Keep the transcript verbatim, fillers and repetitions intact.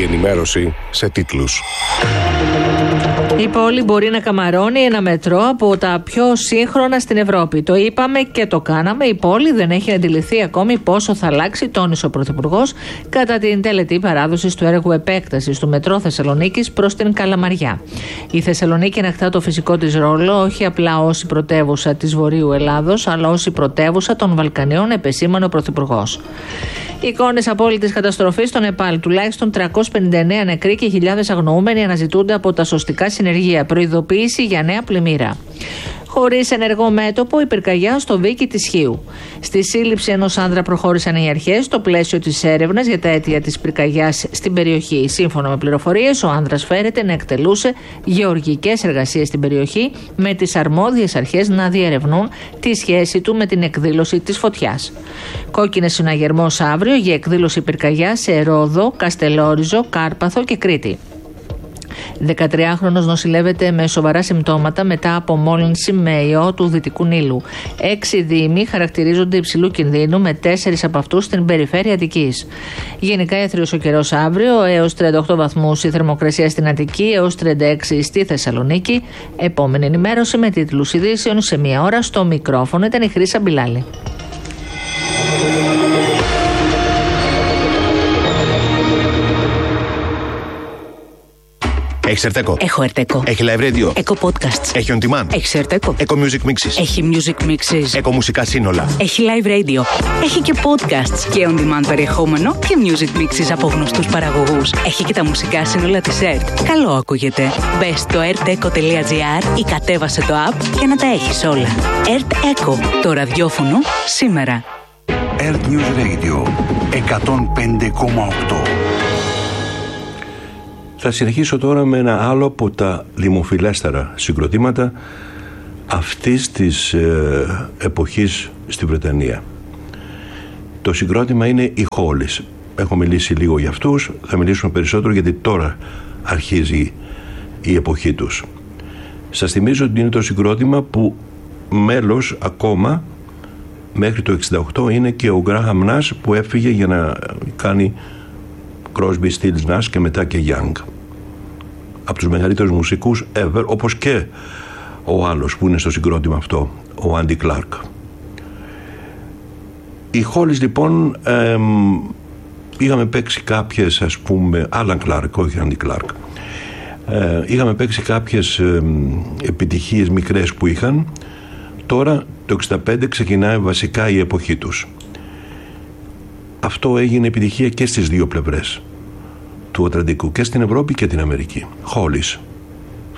ενημέρωση σε τίτλους. Η πόλη μπορεί να καμαρώνει ένα μετρό από τα πιο σύγχρονα στην Ευρώπη. Το είπαμε και το κάναμε. Η πόλη δεν έχει αντιληφθεί ακόμη πόσο θα αλλάξει, τόνισε ο Πρωθυπουργός κατά την τελετή παράδοσης του έργου επέκτασης του μετρό Θεσσαλονίκης προς την Καλαμαριά. Η Θεσσαλονίκη ανακτά το φυσικό της ρόλο όχι απλά ως η πρωτεύουσα της Βορείου Ελλάδος, αλλά ως η πρωτεύουσα των Βαλκανίων, επεσήμανε ο Πρωθυπουργός. Εικόνες απόλυτης καταστροφής στο Νεπάλ. Τουλάχιστον τριακόσιοι πενήντα εννέα νεκροί και χιλιάδες αγνοούμενοι αναζητούνται από τα σωστικά συνεργεία. Προειδοποίηση για νέα πλημμύρα. Χωρίς ενεργό μέτωπο, η πυρκαγιά στο Βίκι της Χίου. Στη σύλληψη ενός άνδρα προχώρησαν οι αρχές στο πλαίσιο της έρευνας για τα αίτια της πυρκαγιάς στην περιοχή. Σύμφωνα με πληροφορίες, ο άνδρας φέρεται να εκτελούσε γεωργικές εργασίες στην περιοχή, με τις αρμόδιες αρχές να διερευνούν τη σχέση του με την εκδήλωση της φωτιάς. Κόκκινες συναγερμός αύριο για εκδήλωση πυρκαγιάς σε Ρόδο, Καστελόριζο, Κάρπαθο και Κρήτη. δεκατριάχρονος νοσηλεύεται με σοβαρά συμπτώματα μετά από μόλυνση με ιό του Δυτικού Νείλου. Έξι δήμοι χαρακτηρίζονται υψηλού κινδύνου, με τέσσερις από αυτούς στην περιφέρεια Αττικής. Γενικά έθριος ο καιρός αύριο, έως τριάντα οκτώ βαθμούς η θερμοκρασία στην Αττική, έως τριάντα έξι στη Θεσσαλονίκη. Επόμενη ενημέρωση με τίτλους ειδήσεων σε μία ώρα. Στο μικρόφωνο ήταν η Χρύσα Μπιλάλη. Έχεις Ερτέκο. Έχω Ερτέκο. Έχει live radio. Έχω podcasts. Έχει on demand. Έχει Ερτέκο. Eco Music Mixes. Έχει music mixes. Eco μουσικά σύνολα. Έχει live radio. Έχει και podcasts και on demand περιεχόμενο και music mixes από γνωστούς παραγωγούς. Έχει και τα μουσικά σύνολα της ΕΡΤ. Καλό ακούγεται. Μπες στο ερτέκο τελεία τζι άρ ή κατέβασε το app και να τα έχεις όλα. ΕΡΤ Eco. Το ραδιόφωνο σήμερα. ΕΡΤ News Radio εκατόν πέντε κόμμα οκτώ. Θα συνεχίσω τώρα με ένα άλλο από τα δημοφιλέστερα συγκροτήματα αυτής της ε, εποχής στη Βρετανία. Το συγκρότημα είναι οι Hollies. Έχω μιλήσει λίγο για αυτούς, θα μιλήσουμε περισσότερο γιατί τώρα αρχίζει η εποχή τους. Σας θυμίζω ότι είναι το συγκρότημα που μέλος ακόμα μέχρι το εξήντα οκτώ είναι και ο Graham Nash, που έφυγε για να κάνει Crosby, Stills, Nash και μετά και Young. Από τους μεγαλύτερους μουσικούς ever, όπως και ο άλλος που είναι στο συγκρότημα αυτό, ο Andy Clark. Οι Hollies λοιπόν εμ, είχαμε παίξει κάποιες, ας πούμε, Alan Clark, όχι Andy Clark, ε, είχαμε παίξει κάποιες εμ, επιτυχίες μικρές που είχαν. Τώρα το εξήντα πέντε ξεκινάει βασικά η εποχή τους. Αυτό έγινε επιτυχία και στις δύο πλευρές του Ατλαντικού, και στην Ευρώπη και την Αμερική. Hollies.